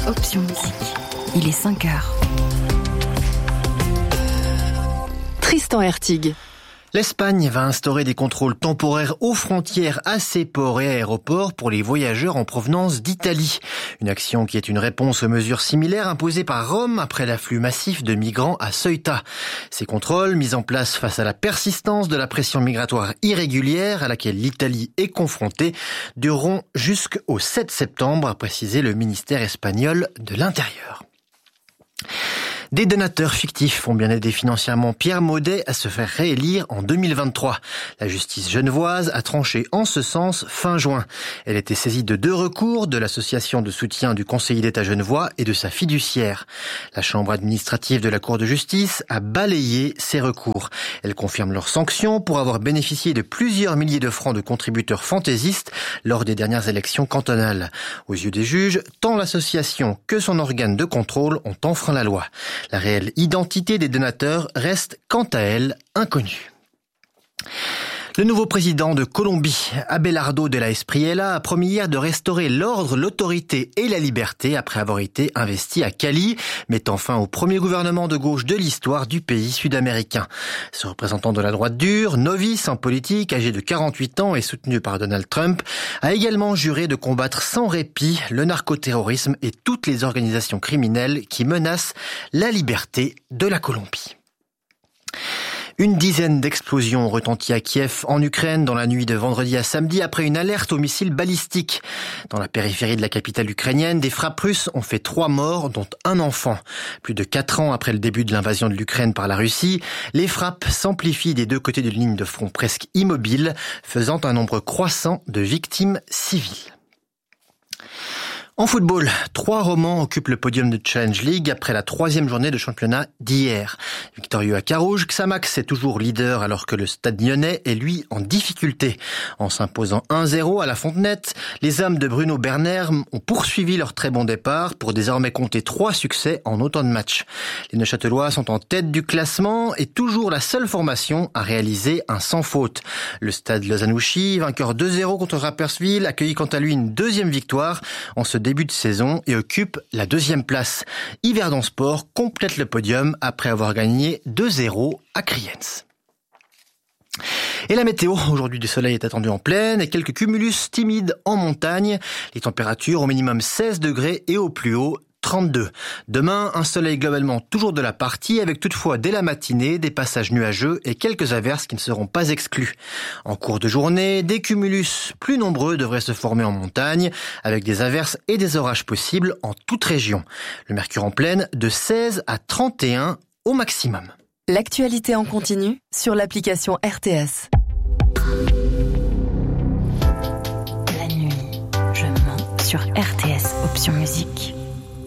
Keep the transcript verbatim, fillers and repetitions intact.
Option musique. Il est cinq heures. Tristan Hertig. L'Espagne va instaurer des contrôles temporaires aux frontières à ses ports et aéroports pour les voyageurs en provenance d'Italie. Une action qui est une réponse aux mesures similaires imposées par Rome après l'afflux massif de migrants à Ceuta. Ces contrôles, mis en place face à la persistance de la pression migratoire irrégulière à laquelle l'Italie est confrontée, dureront jusqu'au sept septembre, a précisé le ministère espagnol de l'Intérieur. Des donateurs fictifs ont bien aidé financièrement Pierre Maudet à se faire réélire en deux mille vingt-trois. La justice genevoise a tranché en ce sens fin juin. Elle était saisie de deux recours de l'association de soutien du conseiller d'État genevois et de sa fiduciaire. La chambre administrative de la Cour de justice a balayé ces recours. Elle confirme leurs sanctions pour avoir bénéficié de plusieurs milliers de francs de contributeurs fantaisistes lors des dernières élections cantonales. Aux yeux des juges, tant l'association que son organe de contrôle ont enfreint la loi. La réelle identité des donateurs reste, quant à elle, inconnue. Le nouveau président de Colombie, Abelardo de la Espriella, a promis hier de restaurer l'ordre, l'autorité et la liberté après avoir été investi à Cali, mettant fin au premier gouvernement de gauche de l'histoire du pays sud-américain. Ce représentant de la droite dure, novice en politique, âgé de quarante-huit ans et soutenu par Donald Trump, a également juré de combattre sans répit le narcoterrorisme et toutes les organisations criminelles qui menacent la liberté de la Colombie. Une dizaine d'explosions ont retenti à Kiev, en Ukraine, dans la nuit de vendredi à samedi, après une alerte aux missiles balistiques. Dans la périphérie de la capitale ukrainienne, des frappes russes ont fait trois morts, dont un enfant. Plus de quatre ans après le début de l'invasion de l'Ukraine par la Russie, les frappes s'amplifient des deux côtés d'une ligne de front presque immobile, faisant un nombre croissant de victimes civiles. En football, trois Romans occupent le podium de Challenge League après la troisième journée de championnat d'hier. Victorieux à Carouge, Xamax est toujours leader alors que le Stade Lyonnais est lui en difficulté. En s'imposant un zéro à la Fontenette, les hommes de Bruno Berner ont poursuivi leur très bon départ pour désormais compter trois succès en autant de matchs. Les Neuchâtelois sont en tête du classement et toujours la seule formation à réaliser un sans faute. Le Stade Lausanne-Ouchy, vainqueur deux zéro contre Rapperswil, accueillit quant à lui une deuxième victoire en ce début de saison et occupe la deuxième place. Yverdon Sport complète le podium après avoir gagné deux zéro à Kriens. Et la météo, aujourd'hui du soleil est attendu en plaine et quelques cumulus timides en montagne. Les températures au minimum seize degrés et au plus haut trente-deux. Demain, un soleil globalement toujours de la partie, avec toutefois dès la matinée des passages nuageux et quelques averses qui ne seront pas exclus. En cours de journée, des cumulus plus nombreux devraient se former en montagne, avec des averses et des orages possibles en toute région. Le mercure en plaine de seize à trente et un au maximum. L'actualité en continu sur l'application R T S.